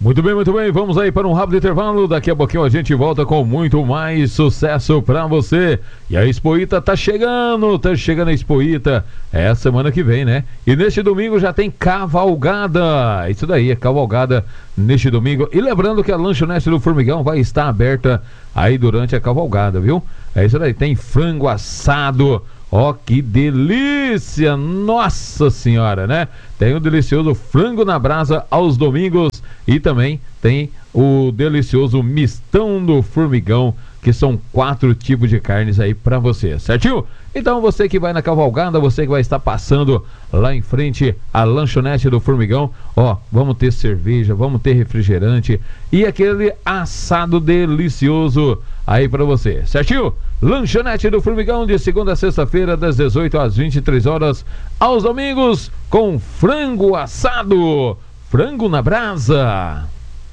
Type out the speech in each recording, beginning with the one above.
Muito bem, vamos aí para um rápido intervalo, daqui a pouquinho a gente volta com muito mais sucesso pra você. E a Expoita tá chegando a Expoita, é a semana que vem, né? E neste domingo já tem cavalgada, isso daí, é cavalgada neste domingo. E lembrando que a lanchonete do Formigão vai estar aberta aí durante a cavalgada, viu? É isso daí, tem frango assado. Ó, que delícia! Nossa Senhora, né? Tem o delicioso frango na brasa aos domingos e também tem o delicioso mistão do Formigão, que são 4 tipos de carnes aí pra você, certinho? Então você que vai na cavalgada, você que vai estar passando lá em frente à lanchonete do Formigão, ó, vamos ter cerveja, vamos ter refrigerante e aquele assado delicioso aí pra você, certinho? Lanchonete do Formigão de segunda a sexta-feira das 18 às 23 horas, aos domingos com frango assado, frango na brasa.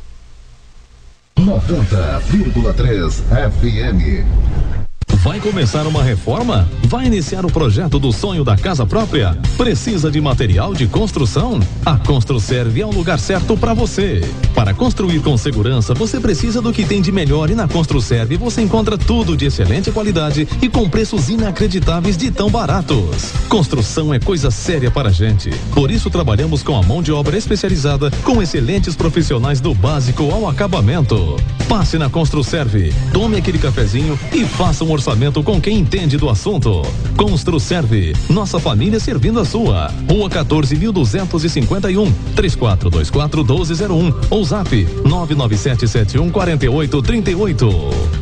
90,3 FM. Vai começar uma reforma? Vai iniciar o projeto do sonho da casa própria? Precisa de material de construção? A Construserve é o lugar certo para você. Para construir com segurança, você precisa do que tem de melhor e na Construserve você encontra tudo de excelente qualidade e com preços inacreditáveis de tão baratos. Construção é coisa séria para a gente. Por isso trabalhamos com a mão de obra especializada, com excelentes profissionais do básico ao acabamento. Passe na Construserve, tome aquele cafezinho e faça um orçamento com quem entende do assunto. Construserve, nossa família servindo a sua. Rua 14.251, 3424-1201 ou zap 997714838.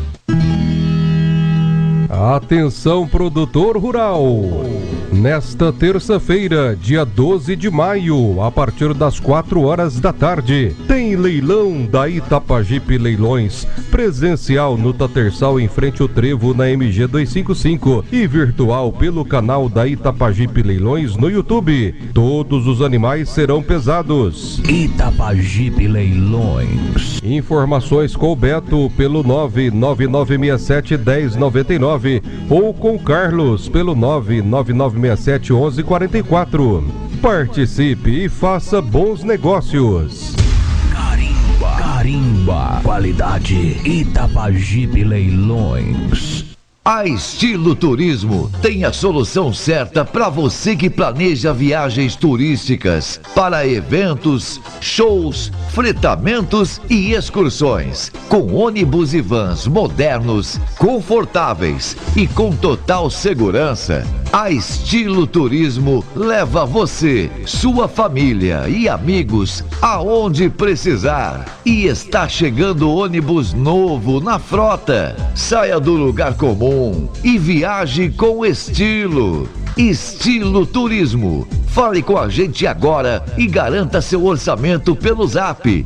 Atenção, produtor rural. Nesta terça-feira, dia 12 de maio, a partir das 4 horas da tarde, tem leilão da Itapajipe Leilões, presencial no Tatersal em frente ao Trevo na MG 255 e virtual pelo canal da Itapajipe Leilões no YouTube. Todos os animais serão pesados. Itapajipe Leilões. Informações com o Beto pelo 99967-1099 ou com o Carlos pelo 99967-1144. Participe e faça bons negócios. Carimba, qualidade Itapajipe Leilões. A Estilo Turismo tem a solução certa para você que planeja viagens turísticas para eventos, shows, fretamentos e excursões. Com ônibus e vans modernos, confortáveis e com total segurança. A Estilo Turismo leva você, sua família e amigos aonde precisar. E está chegando ônibus novo na frota. Saia do lugar comum e viaje com estilo. Estilo Turismo. Fale com a gente agora e garanta seu orçamento pelo zap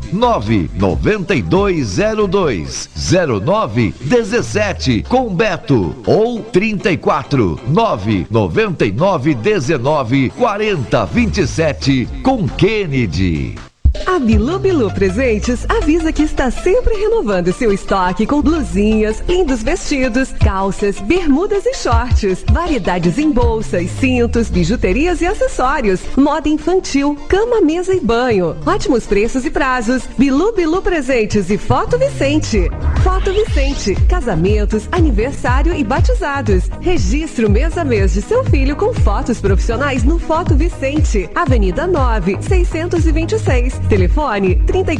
992020917 com Beto ou 34-999194027 com Kennedy. A Bilu Bilu Presentes avisa que está sempre renovando seu estoque com blusinhas, lindos vestidos, calças, bermudas e shorts, variedades em bolsas, cintos, bijuterias e acessórios, moda infantil, cama, mesa e banho, ótimos preços e prazos. Bilu Bilu Presentes e Foto Vicente. Foto Vicente, casamentos, aniversário e batizados. Registre o mês a mês de seu filho com fotos profissionais no Foto Vicente, Avenida 9, 626. Telefone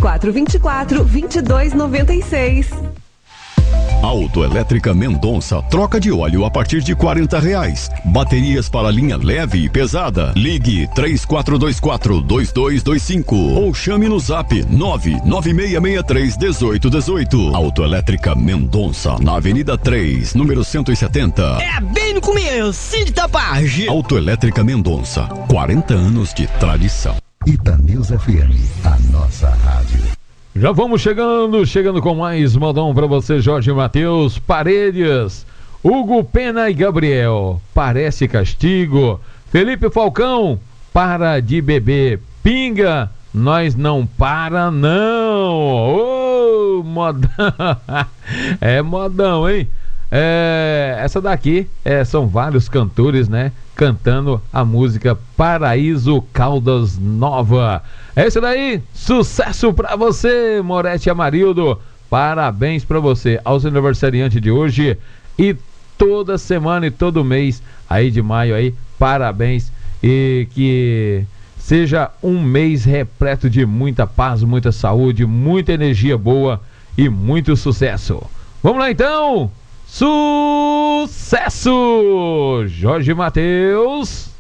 3424-2296. Autoelétrica Mendonça, troca de óleo a partir de R$40. Baterias para linha leve e pesada. Ligue 3424-2225 ou chame no zap 99663-1818. Autoelétrica Mendonça, na Avenida 3, número 170. É bem no começo de Itapajipe. Autoelétrica Mendonça, 40 anos de tradição. Itanews FM, a nossa rádio. Já vamos chegando com mais modão pra você, Jorge Matheus. Paredes, Hugo Pena e Gabriel, parece castigo. Felipe Falcão, para de beber pinga, nós não para não. Ô, modão. É modão, hein? essa daqui são vários cantores, né? Cantando a música Paraíso Caldas Nova. É isso daí, sucesso pra você, Moretti Amarildo. Parabéns pra você, aos aniversariantes de hoje e toda semana e todo mês aí de maio aí, parabéns e que seja um mês repleto de muita paz, muita saúde, muita energia boa e muito sucesso. Vamos lá então, sucesso! Jorge Mateus.